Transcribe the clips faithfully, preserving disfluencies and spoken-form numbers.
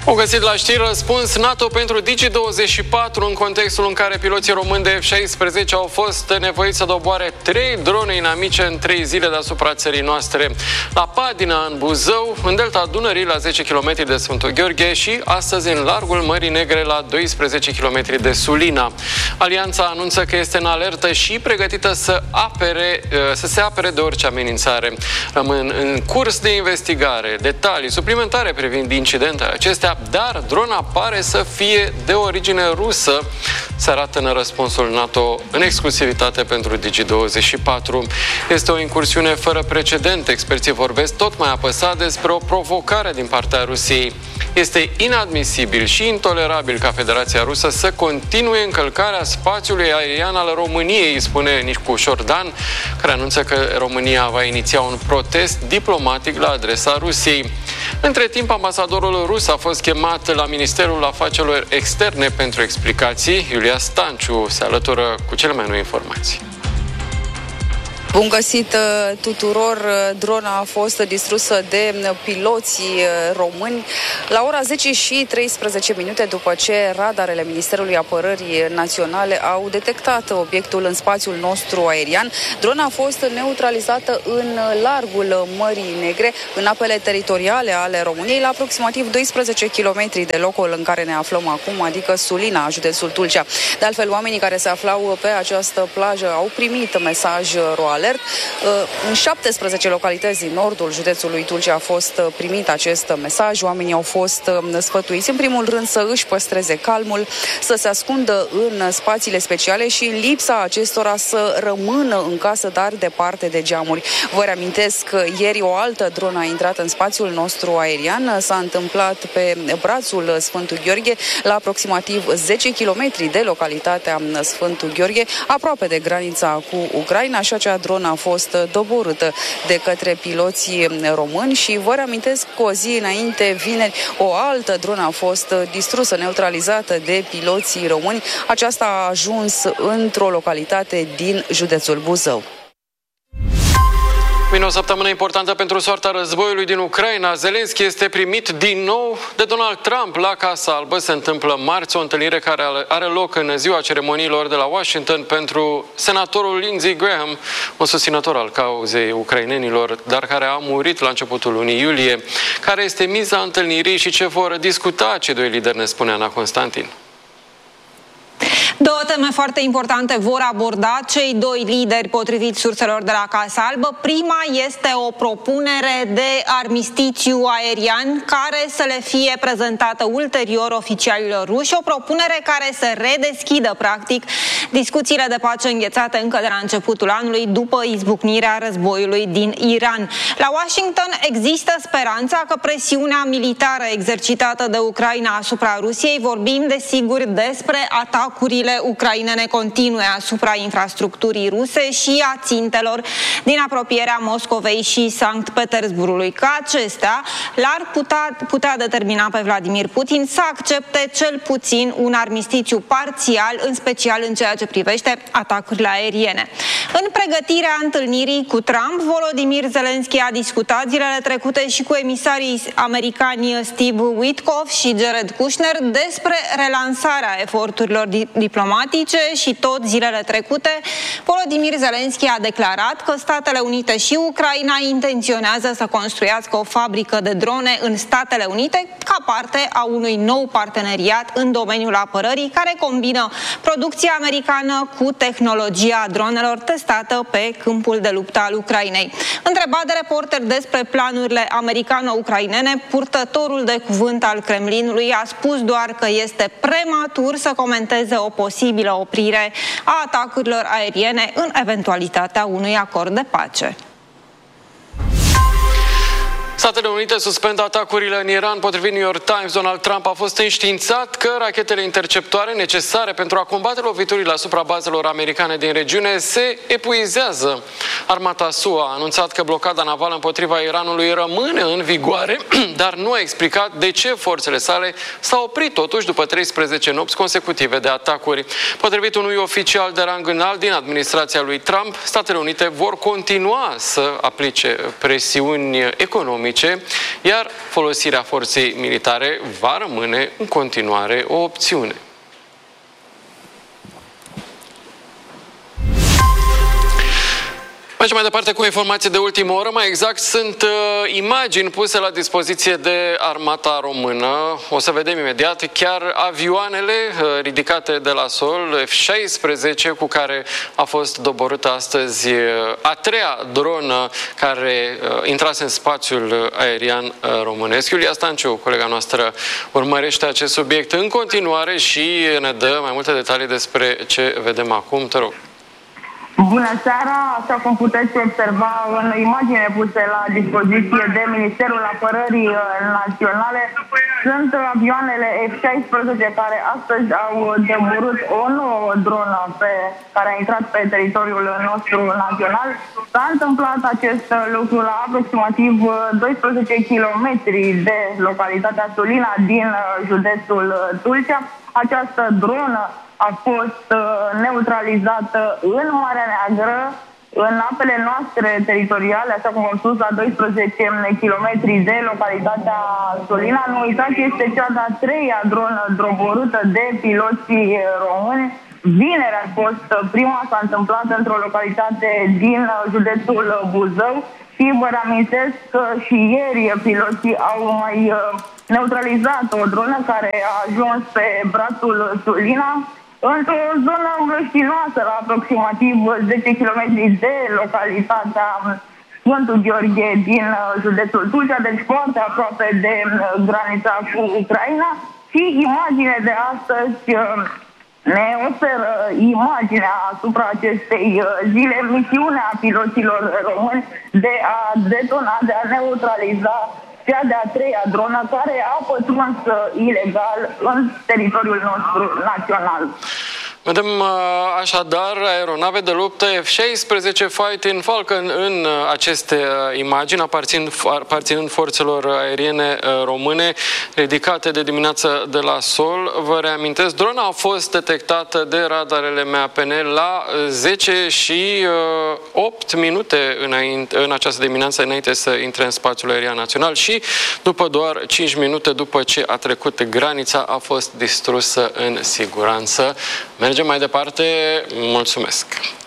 Au găsit la știri răspuns NATO pentru Digi douăzeci și patru în contextul în care piloții români de F șaisprezece au fost nevoiți să doboare trei drone inamice în trei zile deasupra țării noastre. La Padina, în Buzău, în delta Dunării, la zece kilometri de Sfântul Gheorghe și astăzi în largul Mării Negre, la doisprezece kilometri de Sulina. Alianța anunță că este în alertă și pregătită să, apere, să se apere de orice amenințare. Rămân în curs de investigare detalii suplimentare privind incidentele acestea, dar drona pare să fie de origine rusă, se arată în răspunsul NATO în exclusivitate pentru Digi douăzeci și patru. Este o incursiune fără precedent. Experții vorbesc tot mai apăsat despre o provocare din partea Rusiei. Este inadmisibil și intolerabil ca Federația Rusă să continue încălcarea spațiului aerian al României, spune Nicu Șordan, care anunță că România va iniția un protest diplomatic la adresa Rusiei. Între timp, ambasadorul rus a fost chemat la Ministerul Afacerilor Externe pentru explicații. Iulia Stanciu se alătură cu cele mai noi informații. Bun găsit tuturor! Drona a fost distrusă de piloții români la ora zece și treisprezece minute după ce radarele Ministerului Apărării Naționale au detectat obiectul în spațiul nostru aerian. Drona a fost neutralizată în largul Mării Negre, în apele teritoriale ale României, la aproximativ doisprezece kilometri de locul în care ne aflăm acum, adică Sulina, județul Tulcea. De altfel, oamenii care se aflau pe această plajă au primit mesaj RoAlert. În șaptesprezece localități din nordul județului Tulcea a fost primit acest mesaj. Oamenii au fost sfătuiți, în primul rând, să își păstreze calmul, să se ascundă în spațiile speciale și, în lipsa acestora, să rămână în casă, dar departe de geamuri. Vă reamintesc că ieri o altă dronă a intrat în spațiul nostru aerian. S-a întâmplat pe brațul Sfântul Gheorghe, la aproximativ zece kilometri de localitatea Sfântul Gheorghe, aproape de granița cu Ucraina, și acea dronă a fost doborâtă de către piloții români. Și vă reamintesc că o zi înainte, vineri, o altă dronă a fost distrusă, neutralizată de piloții români. Aceasta a ajuns într-o localitate din județul Buzău. Vine o săptămână importantă pentru soarta războiului din Ucraina. Zelenski este primit din nou de Donald Trump la Casa Albă. Se întâmplă marți o întâlnire care are loc în ziua ceremoniilor de la Washington pentru senatorul Lindsey Graham, un susținător al cauzei ucrainenilor, dar care a murit la începutul lunii iulie. Care este miza întâlnirii și ce vor discuta cei doi lideri, ne spune Ana Constantin. Două teme foarte importante vor aborda cei doi lideri, potrivit surselor de la Casa Albă. Prima este o propunere de armistițiu aerian care să le fie prezentată ulterior oficialilor ruși, o propunere care să redeschidă, practic, discuțiile de pace înghețate încă de la începutul anului, după izbucnirea războiului din Iran. La Washington există speranța că presiunea militară exercitată de Ucraina asupra Rusiei, vorbim desigur despre atacurile ucrainene continue asupra infrastructurii ruse și a țintelor din apropierea Moscovei și Sankt Petersburgului, că acestea l-ar putea, putea determina pe Vladimir Putin să accepte cel puțin un armistițiu parțial, în special în ceea ce privește atacurile aeriene. În pregătirea întâlnirii cu Trump, Volodymyr Zelensky a discutat zilele trecute și cu emisarii americani Steve Witkoff și Jared Kushner despre relansarea eforturilor diplomatice și tot zilele trecute Volodymyr Zelensky a declarat că Statele Unite și Ucraina intenționează să construiască o fabrică de drone în Statele Unite ca parte a unui nou parteneriat în domeniul apărării care combină producția americană cu tehnologia dronelor testată pe câmpul de luptă al Ucrainei. Întrebat de reporter despre planurile americano-ucrainene, purtătorul de cuvânt al Kremlinului a spus doar că este prematur să comenteze o posibilă oprire a atacurilor aeriene în eventualitatea unui acord de pace. Statele Unite suspendă atacurile în Iran. Potrivit New York Times, Donald Trump a fost înștiințat că rachetele interceptoare necesare pentru a combate loviturile asupra bazelor americane din regiune se epuizează. Armata S U A a anunțat că blocada navală împotriva Iranului rămâne în vigoare, dar nu a explicat de ce forțele sale s-au oprit totuși după treisprezece nopți consecutive de atacuri. Potrivit unui oficial de rang înalt din administrația lui Trump, Statele Unite vor continua să aplice presiuni economice inamice, iar folosirea forței militare va rămâne în continuare o opțiune. Mergem mai departe cu informații de ultimă oră. Mai exact, sunt uh, imagini puse la dispoziție de armata română. O să vedem imediat chiar avioanele uh, ridicate de la sol, F șaisprezece, cu care a fost doborâtă astăzi uh, a treia dronă care uh, intrase în spațiul aerian uh, românesc. Iulia Stanciu, colega noastră, urmărește acest subiect în continuare și ne dă mai multe detalii despre ce vedem acum. Te rog. Bună seara! Așa cum puteți observa în imagine puse la dispoziție de Ministerul Apărării Naționale, sunt avioanele F șaisprezece care astăzi au deborât o nouă dronă pe, care a intrat pe teritoriul nostru național. S-a întâmplat acest lucru la aproximativ doisprezece kilometri de localitatea Sulina din județul Tulcea. Această dronă a fost neutralizată în Marea Neagră, în apele noastre teritoriale, așa cum am spus, la doisprezece kilometri de localitatea Sulina. Nu uitați, este cea de-a treia dronă doborâtă de piloții români. Vineri a fost prima, s-a întâmplat într-o localitate din județul Buzău și vă reamintesc că și ieri piloții au mai neutralizat o dronă care a ajuns pe brațul Sulina, într-o zonă mlăștinoasă, la aproximativ zece kilometri de localitatea Sfântul Gheorghe din județul Tulcea, deci foarte aproape de granița cu Ucraina. Și imaginea de astăzi ne oferă imaginea asupra acestei zile, misiunea piloților români de a detona, de a neutraliza cea de-a treia dronă care a pătruns ilegal în teritoriul nostru național. Vedem așadar aeronave de luptă F șaisprezece Fighting Falcon în aceste imagini, aparțin, aparținând forțelor aeriene române, ridicate de dimineață de la sol. Vă reamintesc, drona a fost detectată de radarele M A P N la zece și opt minute înainte, în această dimineață, înainte să intre în spațiul aerian național și după doar cinci minute după ce a trecut granița, a fost distrusă în siguranță. Mergem mai departe. Mulțumesc!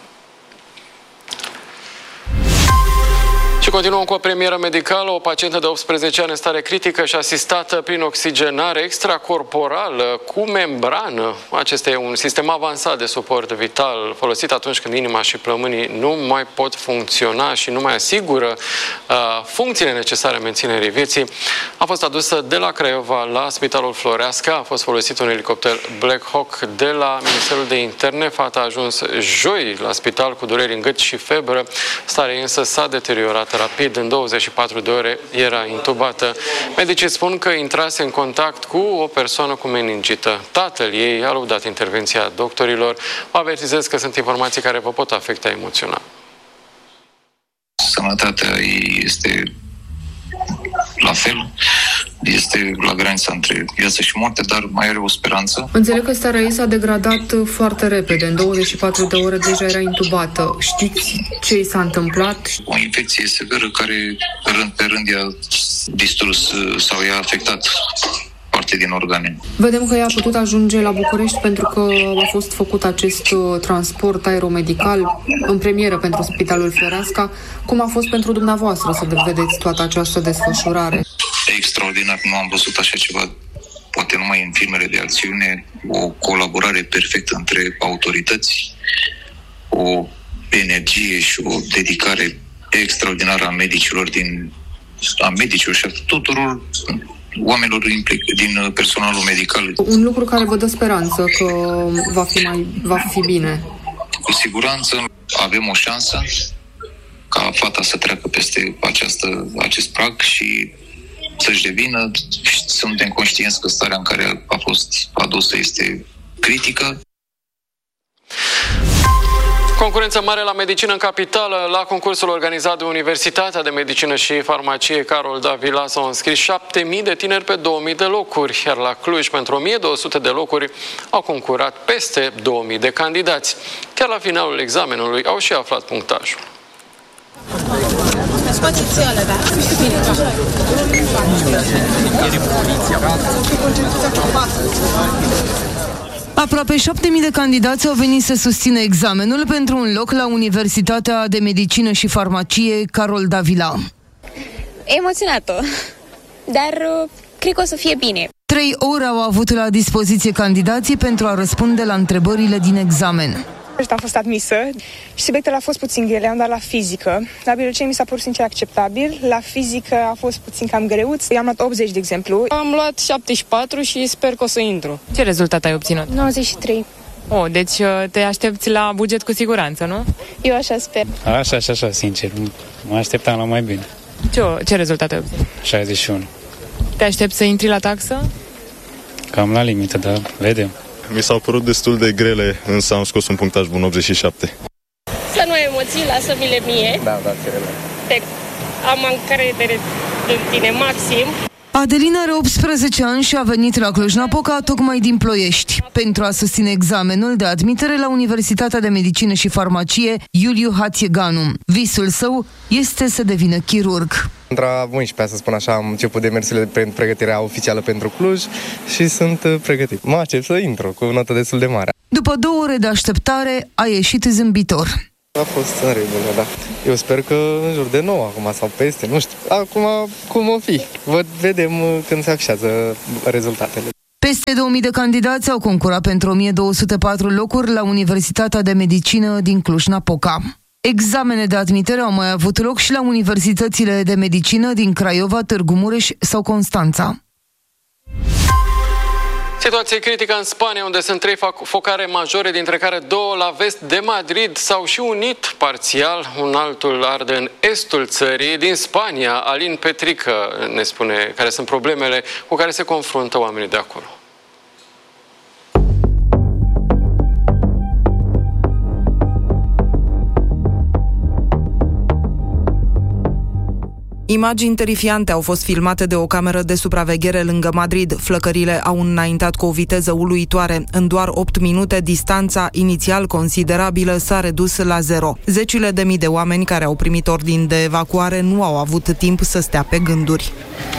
Și continuăm cu o premieră medicală. O pacientă de optsprezece ani în stare critică și asistată prin oxigenare extracorporală cu membrană. Acesta e un sistem avansat de suport vital folosit atunci când inima și plămânii nu mai pot funcționa și nu mai asigură uh, funcțiile necesare menținerii vieții. A fost adusă de la Craiova la Spitalul Floreasca. A fost folosit un elicopter Black Hawk de la Ministerul de Interne. Fata a ajuns joi la spital cu dureri în gât și febră. Starea ei însă s-a deteriorat rapid. În douăzeci și patru de ore era intubată. Medicii spun că intrase în contact cu o persoană cu meningită. Tatăl ei a lăudat intervenția doctorilor. Vă avertizez că sunt informații care vă pot afecta emoțional. Sănătatea ei este la fel, este la granița între viață și moarte, dar mai are o speranță. Înțeleg că starea ei s-a degradat foarte repede, în douăzeci și patru de ore deja era intubată. Știți ce i s-a întâmplat? O infecție severă care rând pe rând i-a distrus sau i-a afectat parte din organe. Vedem că ea a putut ajunge la București pentru că a fost făcut acest transport aeromedical în premieră pentru Spitalul Floreasca. Cum a fost pentru dumneavoastră să vedeți toată această desfășurare? Extraordinar, nu am văzut așa ceva, poate numai în filmele de acțiune, o colaborare perfectă între autorități, o energie și o dedicare extraordinară a medicilor din a medicilor și a tuturor oamenilor din personalul medical. Un lucru care vă dă speranță că va fi, mai, va fi bine. Cu siguranță avem o șansă ca fata să treacă peste această, acest prag și să-și devină. Suntem conștienți că starea în care a fost adusă este critică. Concurență mare la medicină în capitală. La concursul organizat de Universitatea de Medicină și Farmacie Carol Davila s-au înscris șapte mii de tineri pe două mii de locuri, iar la Cluj, pentru o mie două sute de locuri, au concurat peste două mii de candidați. Chiar la finalul examenului au și aflat punctajul. Aproape șapte mii de candidați au venit să susțină examenul pentru un loc la Universitatea de Medicină și Farmacie Carol Davila. Emoționată, dar cred că o să fie bine. Trei ore au avut la dispoziție candidații pentru a răspunde la întrebările din examen. Am fost admisă și subiectele au fost puțin grele, am dat la fizică. La biologie mi s-a părut sincer acceptabil, la fizică a fost puțin cam greuț. Eu am luat optzeci, de exemplu. Am luat șaptezeci și patru și sper că o să intru. Ce rezultat ai obținut? nouăzeci și trei. Oh, deci te aștepți la buget cu siguranță, nu? Eu așa sper. Așa, așa, așa, sincer. Mă așteptam la mai bine. Ce, ce rezultat ai obținut? șaizeci și unu. Te aștepți să intri la taxă? Cam la limită, dar vedem. Mi s-au părut destul de grele, însă am scos un punctaj bun, optzeci și șapte. Să nu ai emoții, lasă-mi-le mie. Da, da, ține. Te am încredere în tine maxim. Adelina are optsprezece ani și a venit la Cluj-Napoca tocmai din Ploiești pentru a susține examenul de admitere la Universitatea de Medicină și Farmacie Iuliu Hațieganu. Visul său este să devină chirurg. Între unsprezecea, să spun așa, am început demersurile pentru pregătirea oficială pentru Cluj și sunt pregătit. Mă aștept să intru cu o notă destul de mare. După două ore de așteptare, a ieșit zâmbitor. A fost în regulă, da. Eu sper că în jur de nouă acum sau peste, nu știu. Acum cum o fi? Văd, vedem când se afișează rezultatele. Peste două mii de candidați au concurat pentru o mie două sute patru locuri la Universitatea de Medicină din Cluj-Napoca. Examene de admitere au mai avut loc și la universitățile de medicină din Craiova, Târgu Mureș sau Constanța. Situație critică în Spania, unde sunt trei focare majore, dintre care două la vest de Madrid. S-au și unit parțial, un altul arde în estul țării. Din Spania, Alin Petrică ne spune care sunt problemele cu care se confruntă oamenii de acolo. Imagini terifiante au fost filmate de o cameră de supraveghere lângă Madrid. Flăcările au înaintat cu o viteză uluitoare. În doar opt minute, distanța inițial considerabilă s-a redus la zero. Zecile de mii de oameni care au primit ordini de evacuare nu au avut timp să stea pe gânduri.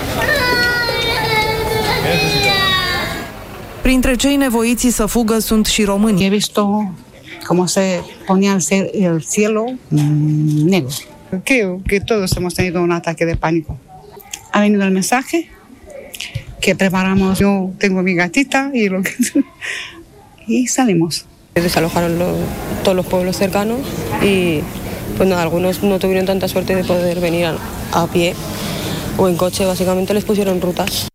Printre cei nevoiți să fugă sunt și români. He visto cum se ponía el cielo negro. Creo que todos hemos tenido un ataque de pánico. Ha venido el mensaje que preparamos. Yo tengo mi gatita y lo que y salimos. Desalojaron lo, todos los pueblos cercanos y pues nada, algunos no tuvieron tanta suerte de poder venir a, a pie o en coche, básicamente les pusieron rutas.